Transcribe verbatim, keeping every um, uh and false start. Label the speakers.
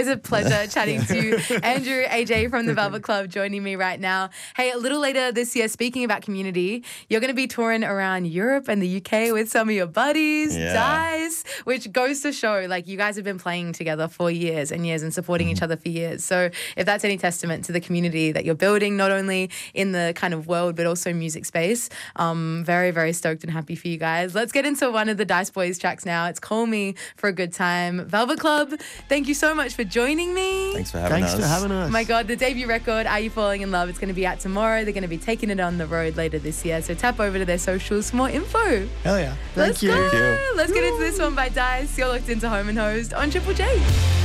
Speaker 1: always a pleasure chatting to you. Andrew, A J from the Velvet Club joining me right now. Hey, a little later this year, speaking about community, you're going to be touring around Europe and the U K with some of your buddies,
Speaker 2: Yeah.
Speaker 1: Dice, which goes to show, like, you guys have been playing together for years and years and supporting
Speaker 2: Mm-hmm.
Speaker 1: each other for years. So if that's any testament to the community that you're building, not only in the kind of world, but also music space, um, very, very stoked and happy for you guys. Let's get into one of the Dice Boys tracks now. It's Call Me for a Good Time. Velvet Club, thank you so much for joining me.
Speaker 2: Thanks for having
Speaker 3: Thanks
Speaker 2: us.
Speaker 3: for having us.
Speaker 1: Oh my God, the debut record, Are You Falling in Love? It's going to be out tomorrow. They're going to be taking it on the road later this year. So tap over to their socials for more info.
Speaker 3: Hell yeah. Thank
Speaker 1: Let's
Speaker 3: you.
Speaker 1: go.
Speaker 2: Thank you.
Speaker 1: Let's get into this one by Dice. You're locked into Home and Host on Triple J.